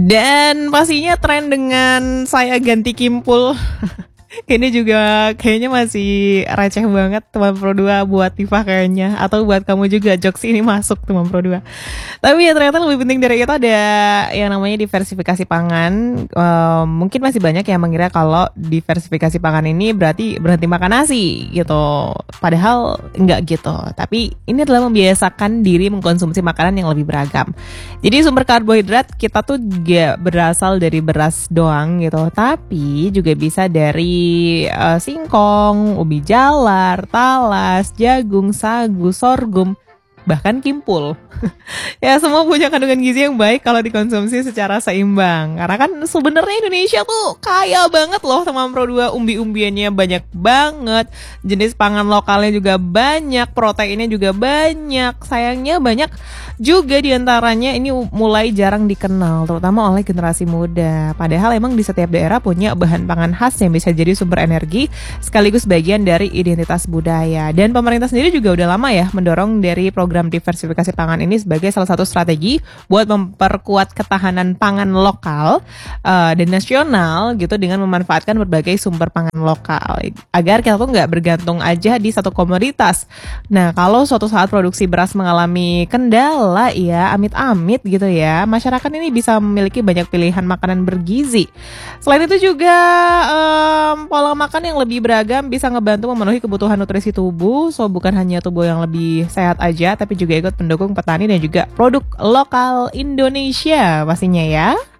Dan pastinya tren dengan saya ganti Kimpul. Ini juga kayaknya masih receh banget teman Pro 2 buat Tifa kayaknya. Atau buat kamu juga, jokes ini masuk teman Pro 2. Tapi ya ternyata lebih penting dari itu ada yang namanya diversifikasi pangan. Mungkin masih banyak yang mengira kalau diversifikasi pangan ini berarti berhenti makan nasi gitu. Padahal enggak gitu. Tapi ini adalah membiasakan diri mengkonsumsi makanan yang lebih beragam. Jadi sumber karbohidrat kita tuh gak berasal dari beras doang gitu. Tapi juga bisa dari singkong, ubi jalar, talas, jagung, sagu, sorghum, bahkan Kimpul. Ya semua punya kandungan gizi yang baik kalau dikonsumsi secara seimbang. Karena kan sebenarnya Indonesia tuh kaya banget loh teman Pro 2, umbi-umbiannya banyak banget, jenis pangan lokalnya juga banyak, proteinnya juga banyak. Sayangnya banyak juga diantaranya ini mulai jarang dikenal, terutama oleh generasi muda. Padahal emang di setiap daerah punya bahan pangan khas yang bisa jadi sumber energi sekaligus bagian dari identitas budaya. Dan pemerintah sendiri juga udah lama ya mendorong dari program diversifikasi pangan ini sebagai salah satu strategi buat memperkuat ketahanan pangan lokal dan nasional gitu, dengan memanfaatkan berbagai sumber pangan lokal agar kita tuh nggak bergantung aja di satu komoditas. Nah kalau suatu saat produksi beras mengalami kendala ya, amit-amit gitu ya, masyarakat ini bisa memiliki banyak pilihan makanan bergizi. Selain itu juga pola makan yang lebih beragam bisa ngebantu memenuhi kebutuhan nutrisi tubuh. So bukan hanya tubuh yang lebih sehat aja, tapi juga ikut mendukung petani dan juga produk lokal Indonesia pastinya ya.